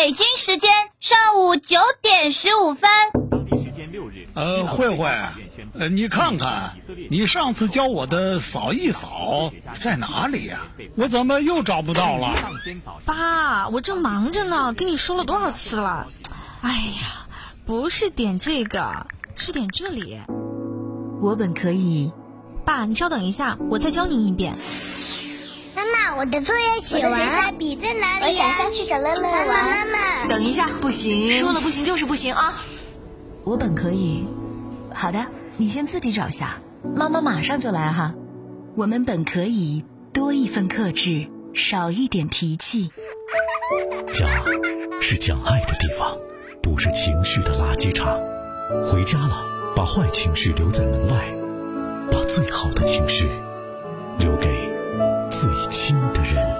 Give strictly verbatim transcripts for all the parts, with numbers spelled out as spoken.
北京时间上午九点十五分。 呃，慧慧，呃，你看看，你上次教我的扫一扫在哪里呀？我怎么又找不到了？ 爸，我正忙着呢，跟你说了多少次了？哎呀，不是点这个，是点这里。 我本可以。 爸，你稍等一下，我再教您一遍。 妈妈，我的作业写完了，笔在哪里？我想下去找乐乐玩。妈妈， 等一下， 不行， 说了不行就是不行啊！ 我本可以。好的，你先自己找下，妈妈马上就来哈。我们本可以多一份克制，少一点脾气。 家是讲爱的地方，不是情绪的垃圾场。回家了，把坏情绪留在门外，把最好的情绪留给最亲的人。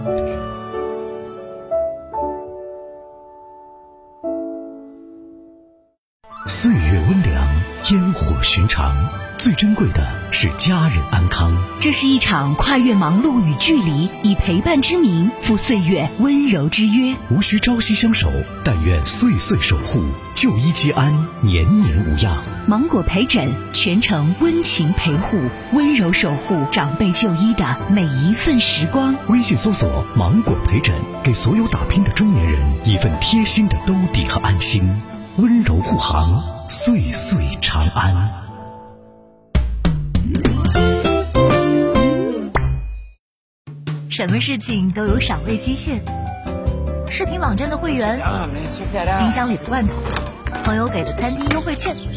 岁月温凉，烟火寻常，最珍贵的是家人安康。 这是一场跨越忙碌与距离，以陪伴之名赴岁月温柔之约。 无需朝夕相守，但愿岁岁守护，就医皆安，年年无恙。 芒果陪诊，全程温情陪护，温柔守护长辈就医的每一份时光。 微信搜索芒果陪诊，给所有打拼的中年人一份贴心的兜底和安心，温柔护航，岁岁长安。 什么事情都有赏味期限，视频网站的会员，冰箱里的罐头，朋友给的餐厅优惠券。